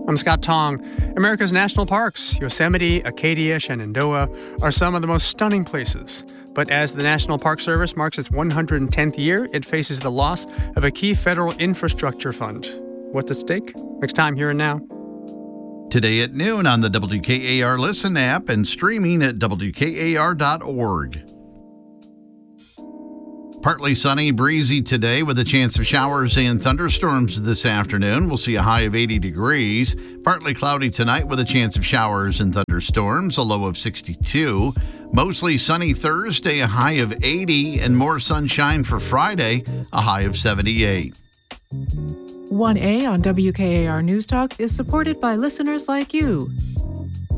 I'm Scott Tong. America's national parks, Yosemite, Acadia, Shenandoah, are some of the most stunning places. But as the National Park Service marks its 110th year, it faces the loss of a key federal infrastructure fund. What's at stake? Next time, Here and Now. Today at noon on the WKAR Listen app and streaming at WKAR.org. Partly sunny, breezy today with a chance of showers and thunderstorms this afternoon. We'll see a high of 80 degrees. Partly cloudy tonight with a chance of showers and thunderstorms, a low of 62. Mostly sunny Thursday, a high of 80, and more sunshine for Friday, a high of 78. 1A on WKAR News Talk is supported by listeners like you.